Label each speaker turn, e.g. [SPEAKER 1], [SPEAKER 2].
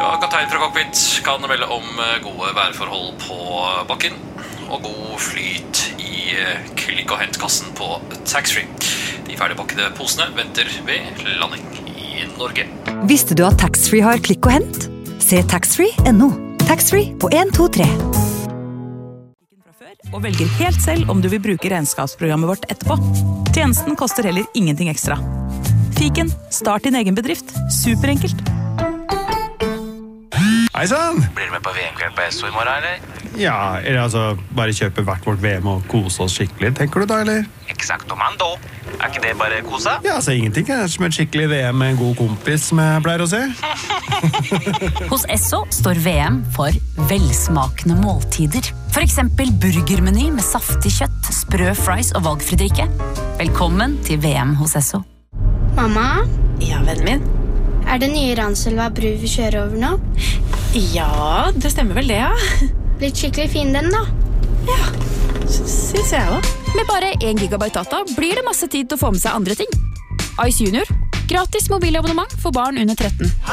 [SPEAKER 1] Ja, kaptein fra cockpit kan melde om gode værforhold på bakken og god flyt i klikk- og hentkassen på taxfree. De ferdigpakkede posene venter ved landing i Norge.
[SPEAKER 2] Visste du at taxfree har klikk og hent? Se taxfree.no. Taxfree på 1, 2, 3.
[SPEAKER 3] Og velger helt selv om du vil bruke regnskapsprogrammet vårt etterpå. Tjenesten koster heller ingenting ekstra. Fiken, start din egen bedrift. Superenkelt.
[SPEAKER 4] Hei sann!
[SPEAKER 5] Blir du med på VM-kveld på SO i morgen, eller?
[SPEAKER 4] Ja, eller altså, bare kjøpe hvert vårt VM og kose oss skikkelig, tenker du da, eller?
[SPEAKER 5] Exactomando. Ikke det bare kosa?
[SPEAKER 4] Ja, altså ingenting er som et skikkelig VM med en god kompis, som jeg pleier å si.
[SPEAKER 6] Hos Esso står VM for velsmakende måltider. For eksempel burgermeny med saftig kjøtt, sprø fries og valgfri drikke. Velkommen til VM hos Esso.
[SPEAKER 7] Mamma?
[SPEAKER 8] Ja, vennen min?
[SPEAKER 7] Er det nye Ranselva bru vi kjører over nå?
[SPEAKER 8] Ja, det stemmer vel det, ja.
[SPEAKER 7] Blitt skikkelig fin den da.
[SPEAKER 8] Ja, synes jeg også.
[SPEAKER 9] Med bare 1 gigabyte data blir det masse tid til å få med seg andre ting. Ice Junior. Gratis mobilabonnement for barn under 13.